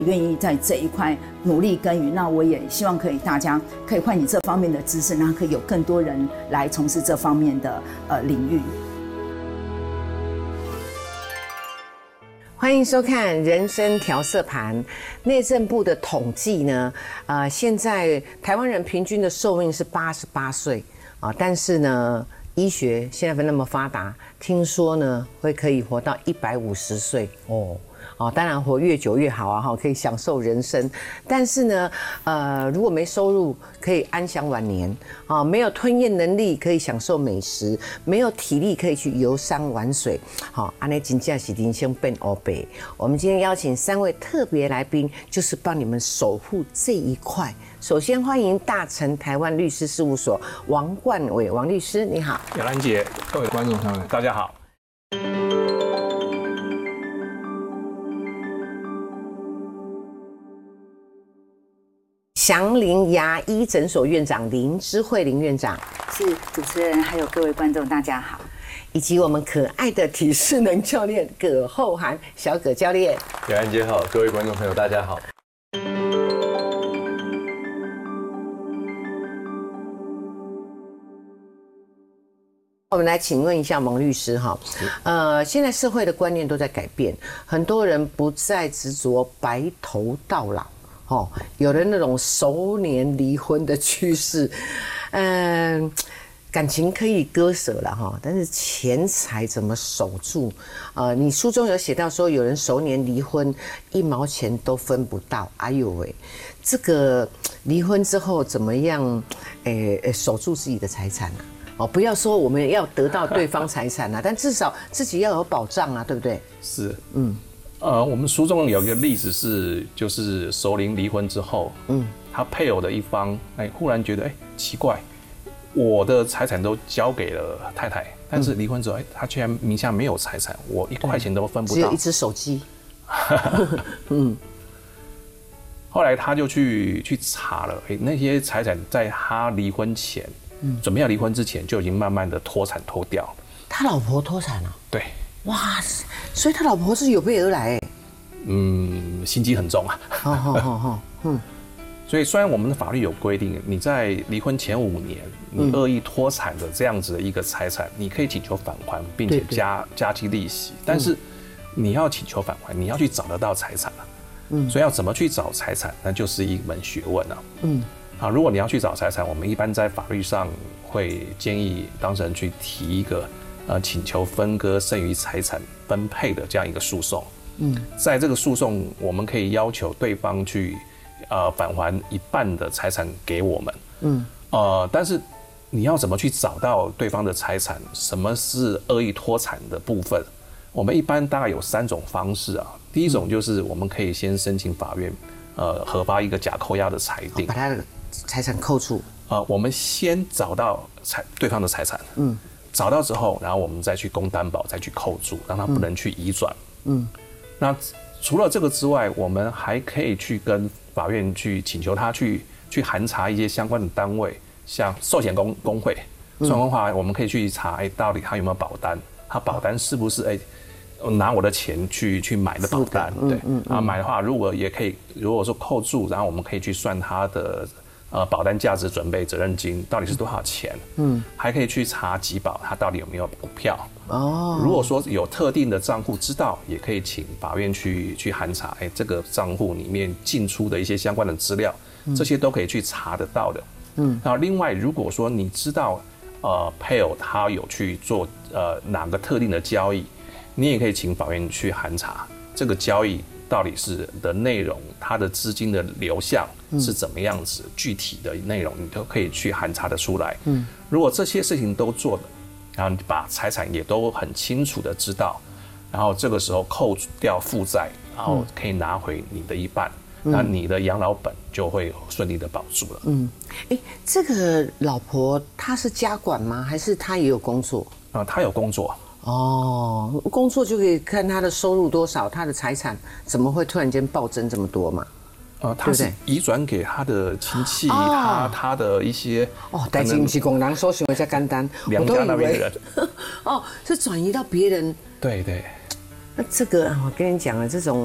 愿意在这一块努力耕耘，那我也希望大家可以唤起这方面的知识，那可以有更多人来从事这方面的领域。 欢迎收看《人生调色盘》。内政部的统计呢，现在台湾人平均的寿命是88岁啊，但是呢，医学现在那么发达，听说呢可以活到150岁哦。当然活越久越好啊，可以享受人生。但是呢，如果没收入，可以安享晚年啊；没有吞咽能力，可以享受美食；没有体力，可以去游山玩水。好，安内金价是人生变欧北。我们今天邀请3位特别来宾，就是帮你们守护这一块。首先欢迎大成台湾律师事务所王冠伟王律师，你好。 雅兰姐，各位观众朋友们，大家好。 祥林牙医诊所院长林之慧林院长， 是主持人，还有各位观众，大家好。 以及我们可爱的体适能教练葛厚涵小葛教练。 雅兰姐好，各位观众朋友大家好。 我们来请问一下蒙律师哈，现在社会的观念都在改变，很多人不再执着白头到老。有了那种熟年离婚的趋势，感情可以割舍了哈，但是钱财怎么守住？你书中有写到说，有人熟年离婚，1毛钱都分不到，哎呦喂，这个离婚之后怎么样？守住自己的财产啊？不要说我们要得到对方财产啊，但至少自己要有保障啊，对不对？ 是，我们书中有一个例子是，就是熟龄离婚之后，他配偶的一方，忽然觉得，奇怪，我的财产都交给了太太，但是离婚之后，他居然名下没有财产，我1块钱都分不到， 只有一只手机。 后来他就去查了，那些财产在他离婚前，准备要离婚之前就已经慢慢的脱产脱掉了。 他老婆脱产了？ 对。 哇，所以他老婆是有备而来心机很重啊。所以虽然我们的法律有规定，你在离婚前5年，你恶意脱产的这样子的一个财产，你可以请求返还，并且加计利息。但是你要请求返还，你要去找得到财产啊。所以要怎么去找财产，那就是一门学问啊。如果你要去找财产，我们一般在法律上会建议当事人去提一个请求分割剩余财产分配的这样一个诉讼。在这个诉讼，我们可以要求对方去返还1半的财产给我们。但是你要怎么去找到对方的财产？什么是恶意脱产的部分？我们一般大概有3种方式啊。第一种就是我们可以先申请法院核发一个假扣押的裁定， 把他的财产扣除。 我们先找到对方的财产。找到之后，然后我们再去供担保，再去扣住，让他不能去移转。那除了这个之外，我们还可以去跟法院去请求他去函查一些相关的单位，像寿险工会。寿险工会我们可以去查，到底他有没有保单？他保单是不是拿我的钱去买的保单？对，买的话，如果说扣住，然后我们可以去算他的保单价值准备责任金到底是多少钱？还可以去查集保，他到底有没有股票？如果说有特定的账户知道，也可以请法院去函查，这个账户里面进出的一些相关的资料，这些都可以去查得到的。那另外，如果说你知道配偶他有去做哪个特定的交易，你也可以请法院去函查这个交易到底是的内容，它的资金的流向是怎么样子，具体的内容你都可以去函查得出来。如果这些事情都做的，然后你把财产也都很清楚的知道，然后这个时候扣掉负债，然后可以拿回你的1半，那你的养老本就会顺利的保住了。 这个老婆她是家管吗？还是她也有工作？ 她有工作。 工作就可以看她的收入多少，她的财产怎么会突然间暴增这么多嘛？ 他是移转给他的亲戚，他的一些但是不是公人所想的这么简单， 娘家那边的人是转移到别人。 对。 那这个我跟你讲了，这种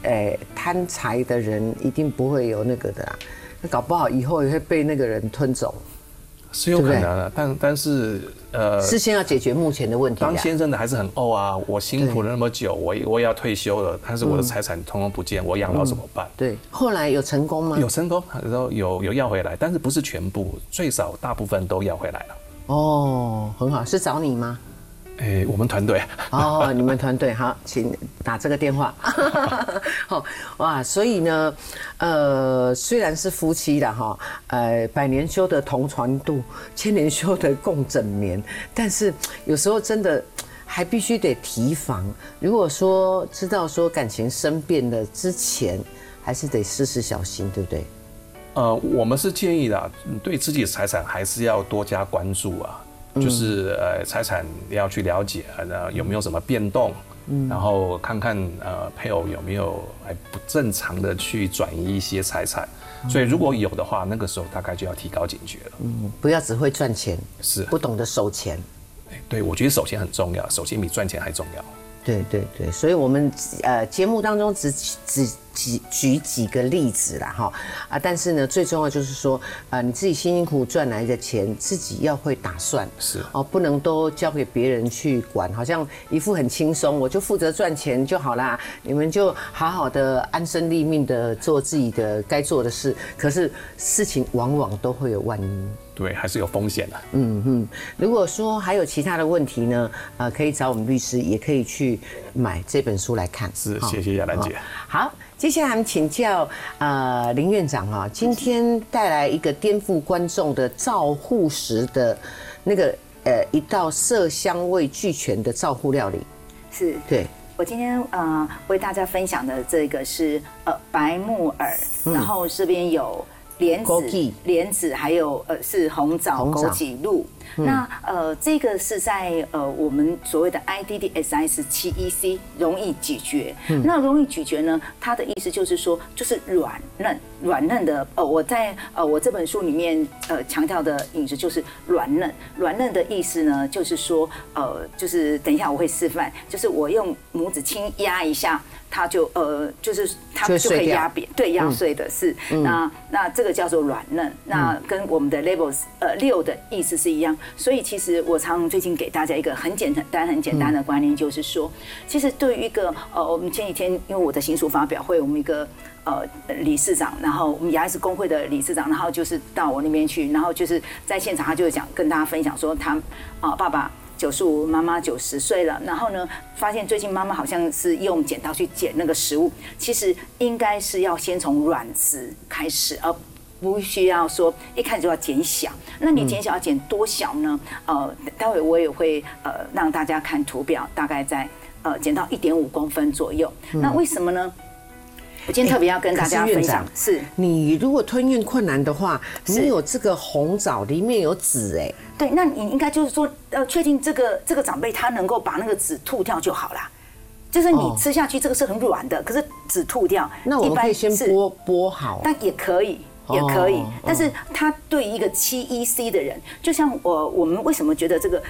贪财的人一定不会有那个的啦，那搞不好以后也会被那个人吞走。 是有可能的，但是事先要解决目前的问题。 当先生的还是很啊，我辛苦了那么久，我也要退休了，但是我的财产通通不见，我养老怎么办？ 对，后来有成功吗？ 有成功，然后有要回来，但是不是全部，最少大部分都要回来了。 哦，很好，是找你吗？ 我们团队哦，你们团队好，请打这个电话。好哇，所以呢，虽然是夫妻啦哈，百年修得同船渡，千年修得共枕眠，但是有时候真的还必须得提防。如果说知道说感情生变了之前，还是得时时小心，对不对？ 我们是建议的，对自己的财产还是要多加关注啊。就是财产要去了解，有没有什么变动，然后看看配偶有没有不正常的去转移一些财产，所以如果有的话，那个时候大概就要提高警觉了。 不要只会赚钱， 是不懂得守钱。 对，我觉得守钱很重要，守钱比赚钱还重要。 对，所以我们节目当中只举几个例子啦哈但是呢，最重要就是说你自己辛辛苦苦赚来的钱，自己要会打算， 是不能都交给别人去管，好像一副很轻松，我就负责赚钱就好啦，你们就好好的安身立命的做自己的该做的事，可是事情往往都会有万一。 对，还是有风险的。 如果说还有其他的问题呢，可以找我们律师，也可以去买这本书来看。 是，谢谢雅兰姐。 好，接下来我们请教林院长啊，今天带来一个颠覆观众的照护食的那个一道色香味俱全的照护料理。 是， 对。 我今天为大家分享的这个是白木耳，然后这边有莲子，还有是红枣、枸杞露。那这个是在我们所谓的 IDDSI17EC 容易咀嚼。那容易咀嚼呢，它的意思就是说，就是软嫩的。我这本书里面强调的饮食就是软嫩。软嫩的意思呢，就是说就是等一下我会示范，就是我用拇指轻压一下。它就它就可以压扁，对，压碎的是。那这个叫做软嫩，那跟我们的 Level 6的意思是一样。所以其实我常最近给大家一个很简单的观念，就是说，其实对于一个我们前几天因为我的新书发表会，我们一个理事长，然后我们牙医师工会的理事长，然后就是到我那边去，然后就是在现场他就跟大家分享说他爸爸95，妈妈90岁了，然后呢，发现最近妈妈好像是用剪刀去剪那个食物，其实应该是要先从软食开始，而不需要说一开始就要减小。那你减小要减多小呢？待会我也会让大家看图表，大概在减到1.5公分左右。那为什么呢？我今天特别要跟大家分享，是你如果吞咽困难的话，你有这个红枣里面有籽对，那你应该就是说确定这个长辈他能够把那个籽吐掉就好啦。就是你吃下去这个是很软的，可是籽吐掉， 那我们可以先剥好， 但也可以。但是他对一个7EC 的人，就像我们为什么觉得这个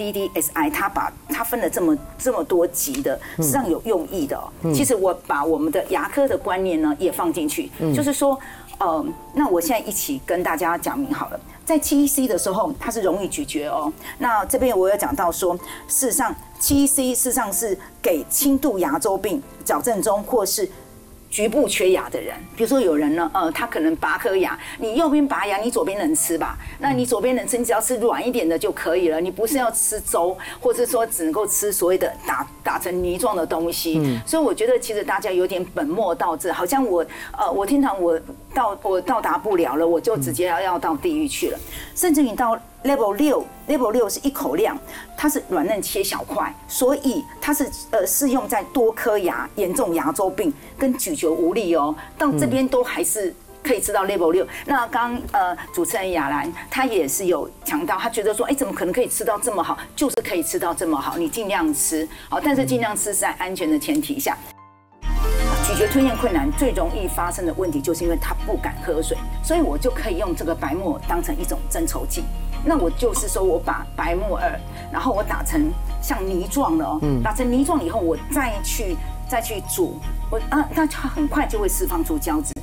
IDDSI 它分了这么多级的，实际上有用意的其实我把我们的牙科的观念呢也放进去，就是说，那我现在一起跟大家讲明好了，在7EC 的时候它是容易咀嚼哦。那这边我有讲到说，事实上7EC 事实上是给轻度牙周病矫正中或是局部缺牙的人，比如说有人呢，他可能拔颗牙，你右边拔牙，你左边能吃吧？那你左边能吃，你只要吃软一点的就可以了。你不是要吃粥，或者说只能够吃所谓的打成泥状的东西。所以我觉得其实大家有点本末倒置，好像我天堂我到达不了了，我就直接要到地狱去了。甚至你到Level 6是一口量，它是软嫩切小块，所以它是适用在多颗牙、严重牙周病跟咀嚼无力哦。到这边都还是可以吃到 Level 6。那刚主持人雅兰她也是有强调，她觉得说，怎么可能可以吃到这么好？就是可以吃到这么好，你尽量吃好，但是尽量吃是在安全的前提下。咀嚼吞咽困难最容易发生的问题，就是因为他不敢喝水，所以我就可以用这个白木耳当成一种增稠剂。那我就是说我把白木耳，然后我打成像泥状的打成泥状以后，我再去煮那它很快就会释放出胶质。